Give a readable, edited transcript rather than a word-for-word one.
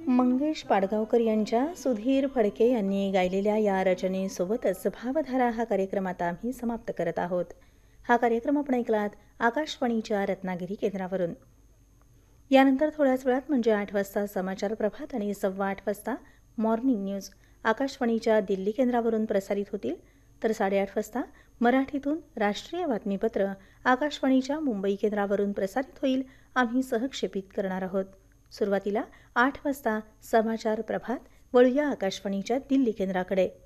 मंगेश पाडगावकर यांच्या सुधीर फडके यांनी गायलेल्या या रचनेसोबतच भावधारा हा कार्यक्रम आता आम्ही समाप्त करत आहोत. हा कार्यक्रम आपण ऐकलात आकाशवाणीच्या रत्नागिरी केंद्रावरून. यानंतर थोड्याच वेळात म्हणजे 8 वाजता समाचार प्रभात आणि 8:15 वाजता मॉर्निंग न्यूज आकाशवाणीच्या दिल्ली केंद्रावरून प्रसारित होतील. तर 8:30 वाजता मराठीतून राष्ट्रीय बातमीपत्र आकाशवाणीच्या मुंबई केंद्रावरून प्रसारित होईल. आम्ही सहक्षेपित करणार आहोत. सुरुवातीला 8 वाजता समाचार प्रभात, वळूया आकाशवाणीच्या दिल्ली केंद्राकडे.